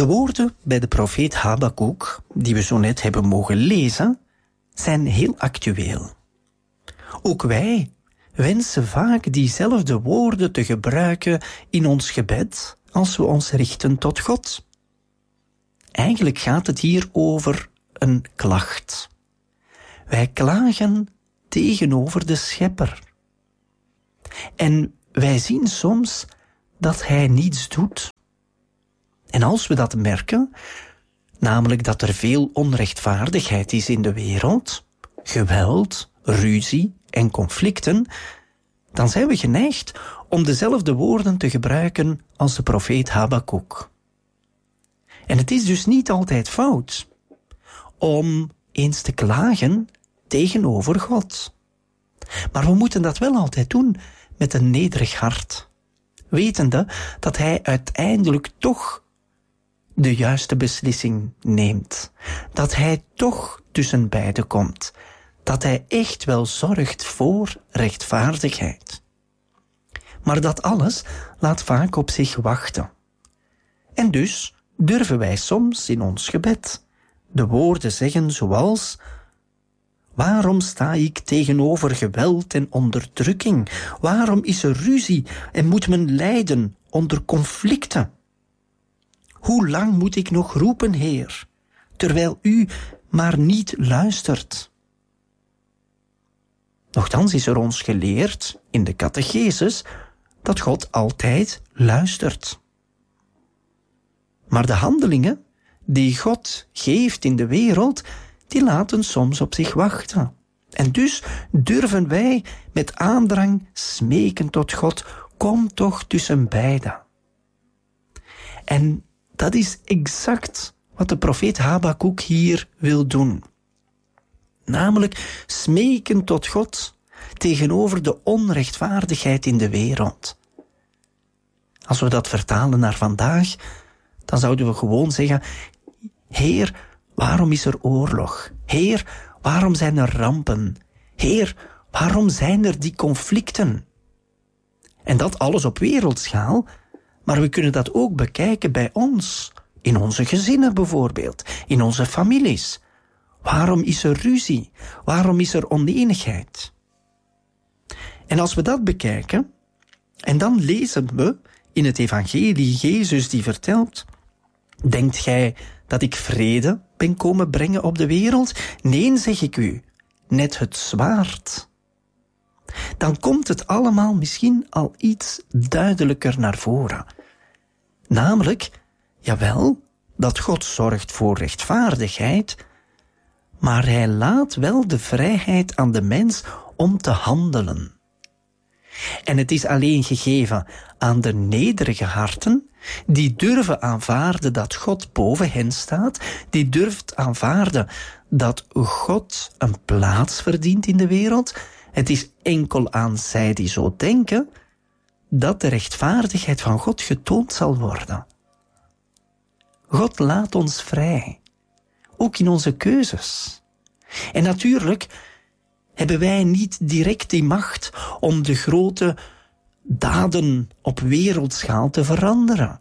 De woorden bij de profeet Habakuk, die we zo net hebben mogen lezen, zijn heel actueel. Ook wij wensen vaak diezelfde woorden te gebruiken in ons gebed als we ons richten tot God. Eigenlijk gaat het hier over een klacht. Wij klagen tegenover de Schepper. En wij zien soms dat Hij niets doet. En als we dat merken, namelijk dat er veel onrechtvaardigheid is in de wereld, geweld, ruzie en conflicten, dan zijn we geneigd om dezelfde woorden te gebruiken als de profeet Habakuk. En het is dus niet altijd fout om eens te klagen tegenover God. Maar we moeten dat wel altijd doen met een nederig hart, wetende dat Hij uiteindelijk toch de juiste beslissing neemt. Dat Hij toch tussen beiden komt. Dat Hij echt wel zorgt voor rechtvaardigheid. Maar dat alles laat vaak op zich wachten. En dus durven wij soms in ons gebed de woorden zeggen zoals: waarom sta ik tegenover geweld en onderdrukking? Waarom is er ruzie en moet men lijden onder conflicten? Hoe lang moet ik nog roepen, Heer, terwijl U maar niet luistert? Nochtans is er ons geleerd in de catechesis dat God altijd luistert. Maar de handelingen die God geeft in de wereld, die laten soms op zich wachten. En dus durven wij met aandrang smeken tot God: kom toch tussen beiden. En dat is exact wat de profeet Habakuk hier wil doen. Namelijk smeken tot God tegenover de onrechtvaardigheid in de wereld. Als we dat vertalen naar vandaag, dan zouden we gewoon zeggen: Heer, waarom is er oorlog? Heer, waarom zijn er rampen? Heer, waarom zijn er die conflicten? En dat alles op wereldschaal, maar we kunnen dat ook bekijken bij ons, in onze gezinnen bijvoorbeeld, in onze families. Waarom is er ruzie? Waarom is er oneenigheid? En als we dat bekijken, en dan lezen we in het evangelie Jezus die vertelt: denkt gij dat ik vrede ben komen brengen op de wereld? Nee, zeg ik u, net het zwaard. Dan komt het allemaal misschien al iets duidelijker naar voren. Namelijk, jawel, dat God zorgt voor rechtvaardigheid, maar Hij laat wel de vrijheid aan de mens om te handelen. En het is alleen gegeven aan de nederige harten, die durven aanvaarden dat God boven hen staat, die durft aanvaarden dat God een plaats verdient in de wereld. Het is enkel aan zij die zo denken dat de rechtvaardigheid van God getoond zal worden. God laat ons vrij, ook in onze keuzes. En natuurlijk hebben wij niet direct die macht om de grote daden op wereldschaal te veranderen.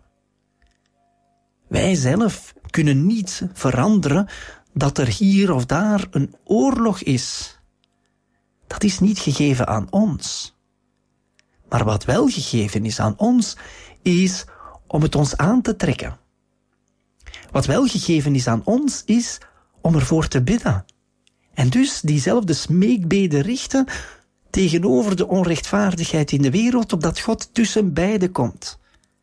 Wij zelf kunnen niet veranderen dat er hier of daar een oorlog is. Dat is niet gegeven aan ons. Maar wat wel gegeven is aan ons, is om het ons aan te trekken. Wat wel gegeven is aan ons, is om ervoor te bidden. En dus diezelfde smeekbeden richten tegenover de onrechtvaardigheid in de wereld, opdat God tussen beiden komt.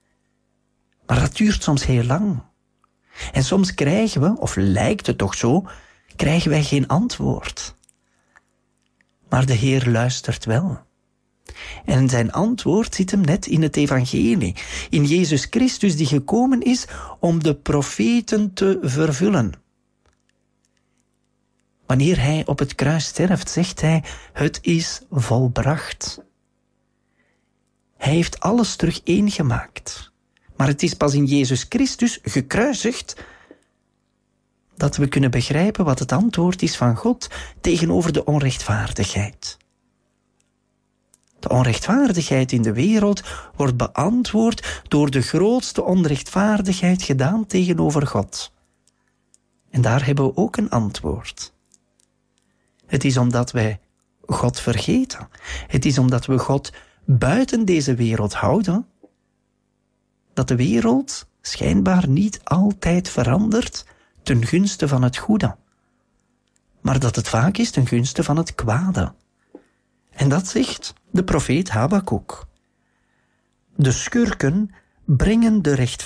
Maar dat duurt soms heel lang. En soms krijgen we, of lijkt het toch zo, krijgen wij geen antwoord. Maar de Heer luistert wel. En zijn antwoord zit hem net in het evangelie, in Jezus Christus die gekomen is om de profeten te vervullen. Wanneer Hij op het kruis sterft, zegt Hij: het is volbracht. Hij heeft alles terug eengemaakt. Maar het is pas in Jezus Christus gekruisigd dat we kunnen begrijpen wat het antwoord is van God tegenover de onrechtvaardigheid. De onrechtvaardigheid in de wereld wordt beantwoord door de grootste onrechtvaardigheid gedaan tegenover God. En daar hebben we ook een antwoord. Het is omdat wij God vergeten. Het is omdat we God buiten deze wereld houden, dat de wereld schijnbaar niet altijd verandert ten gunste van het goede, maar dat het vaak is ten gunste van het kwade. En dat zegt de profeet Habakuk. De schurken brengen de rechtvaardigheid